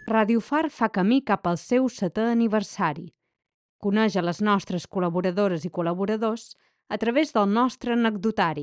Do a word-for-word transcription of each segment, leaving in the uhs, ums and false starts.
Ràdio Far fa camí cap al seu setè aniversari. Coneix a les nostres col·laboradores i col·laboradors a través del nostre anecdotari.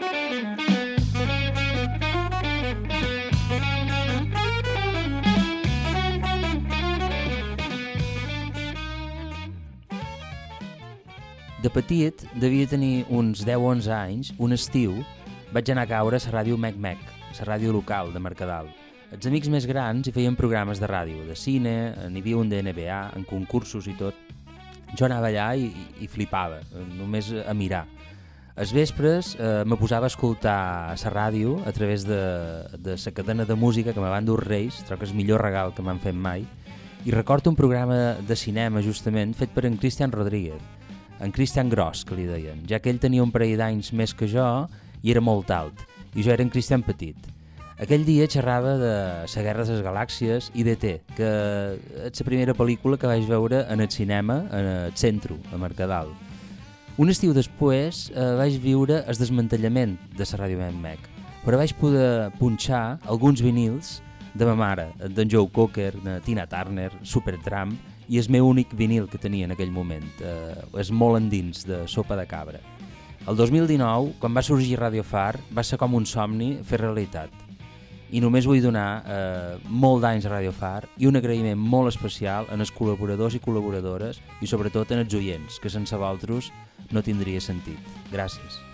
De petit, devia tenir uns deu o onze anys, un estiu, vaig anar a caure a la ràdio Mec Mec, la ràdio local de Mercadal. Els amics més grans hi feien programes de ràdio, de cine, n'hi havia un de N B A, en concursos i tot. Jo anava allà i, i flipava, només a mirar. Els vespres eh, me posava a escoltar la ràdio a través de, de la cadena de música que me van dur Reis, trobo que és el millor regal que m'han fet mai, i recordo un programa de cinema justament fet per en Cristian Rodríguez, en Cristian Gros, que li deien, ja que ell tenia un parell d'anys més que jo i era molt alt, i jo era en Cristian petit. Aquell dia xerrava de la Guerra de les Galàxies i d'E T, que és la primera pel·lícula que vaig veure en el cinema, en el centre, a Mercadal. Un estiu després eh, vaig viure el desmantellament de la ràdio Mec Mec, però vaig poder punxar alguns vinils de ma mare, d'en Joe Cocker, de Tina Turner, Supertramp, i és el meu únic vinil que tenia en aquell moment, eh, és molt endins, de Sopa de Cabra. El dos mil dinou, quan va sorgir Radio Far, va ser com un somni fer realitat. I només vull donar eh, molt d'anys a Radio Far i un agraïment molt especial en els col·laboradors i col·laboradores i sobretot en els oients, que sense vosaltres no tindria sentit. Gràcies.